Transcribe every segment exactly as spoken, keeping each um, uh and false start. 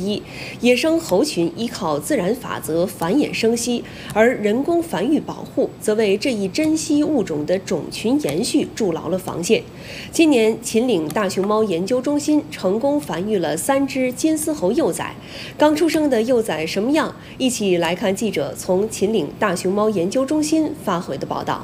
一。野生猴群依靠自然法则繁衍生息，而人工繁育保护则为这一珍稀物种的种群延续筑牢了防线。今年，秦岭大熊猫研究中心成功繁育了三只金丝猴幼崽。刚出生的幼崽什么样？一起来看记者从秦岭大熊猫研究中心发回的报道。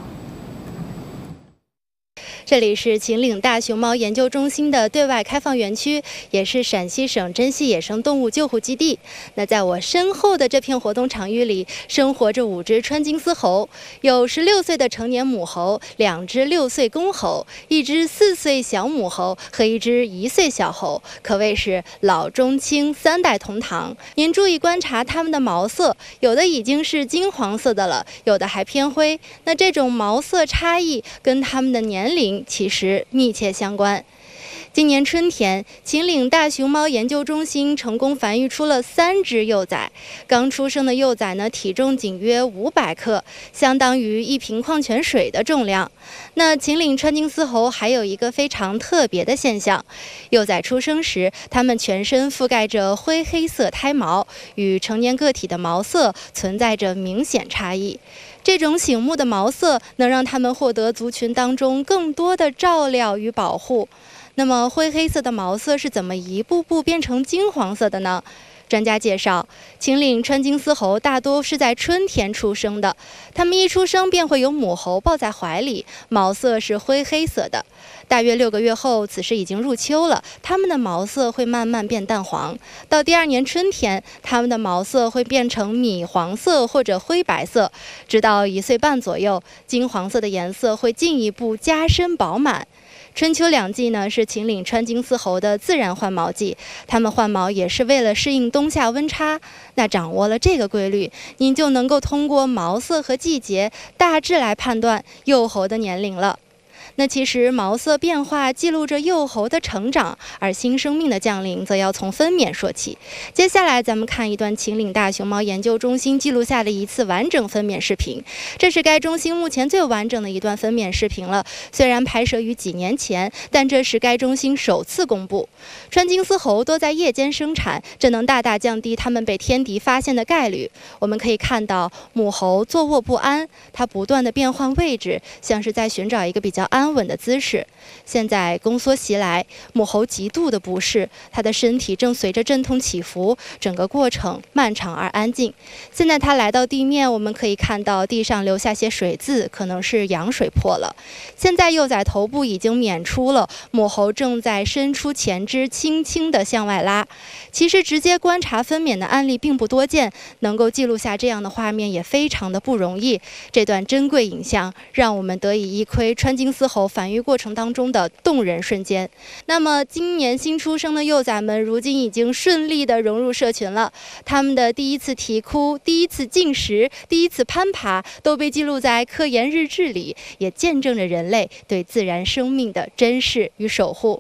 这里是秦岭大熊猫研究中心的对外开放园区，也是陕西省珍稀野生动物救护基地。那在我身后的这片活动场域里，生活着五只川金丝猴，有十六岁的成年母猴，两只六岁公猴，一只四岁小母猴和一只一岁小猴，可谓是老中青三代同堂。您注意观察它们的毛色，有的已经是金黄色的了，有的还偏灰。那这种毛色差异跟它们的年龄其实密切相关。今年春天，秦岭大熊猫研究中心成功繁育出了三只幼崽。刚出生的幼崽呢，体重仅约五百克，相当于一瓶矿泉水的重量。那秦岭川金丝猴还有一个非常特别的现象：幼崽出生时，它们全身覆盖着灰黑色胎毛，与成年个体的毛色存在着明显差异。这种醒目的毛色能让它们获得族群当中更多的照料与保护。那么灰黑色的毛色是怎么一步步变成金黄色的呢？专家介绍，秦岭川金丝猴大多是在春天出生的，它们一出生便会有母猴抱在怀里，毛色是灰黑色的。大约六个月后，此时已经入秋了，它们的毛色会慢慢变淡黄。到第二年春天，它们的毛色会变成米黄色或者灰白色，直到一岁半左右，金黄色的颜色会进一步加深饱满。春秋两季呢，是秦岭川金丝猴的自然换毛季，它们换毛也是为了适应冬夏温差。那掌握了这个规律，您就能够通过毛色和季节大致来判断幼猴的年龄了。那其实毛色变化记录着幼猴的成长，而新生命的降临则要从分娩说起。接下来咱们看一段秦岭大熊猫研究中心记录下的一次完整分娩视频，这是该中心目前最完整的一段分娩视频了。虽然拍摄于几年前，但这是该中心首次公布。川金丝猴多在夜间生产，这能大大降低它们被天敌发现的概率。我们可以看到母猴坐卧不安，它不断地变换位置，像是在寻找一个比较安安稳的姿势。现在宫缩袭来，母猴极度的不适，它的身体正随着阵痛起伏，整个过程漫长而安静。现在它来到地面，我们可以看到地上留下些水渍，可能是羊水破了。现在幼崽头部已经娩出了，母猴正在伸出前肢，轻轻地向外拉。其实直接观察分娩的案例并不多见，能够记录下这样的画面也非常的不容易。这段珍贵影像让我们得以一窥川金丝猴繁育过程当中的动人瞬间。那么今年新出生的幼崽们如今已经顺利地融入社群了，他们的第一次啼哭、第一次进食、第一次攀爬都被记录在科研日志里，也见证着人类对自然生命的珍视与守护。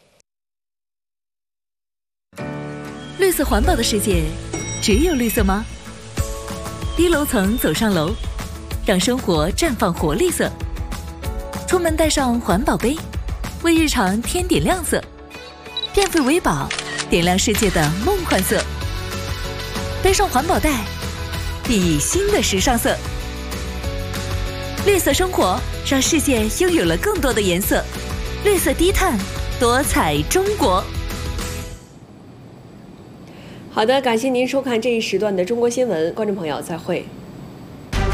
绿色环保的世界只有绿色吗？低楼层走上楼，让生活绽放活力色。出门带上环保杯，为日常添点亮色。变废为宝，点亮世界的梦幻色。背上环保袋，熠熠新的时尚色。绿色生活让世界拥有了更多的颜色。绿色低碳，多彩中国。 好的，感谢您收看这一时段的中国新闻，观众朋友再会。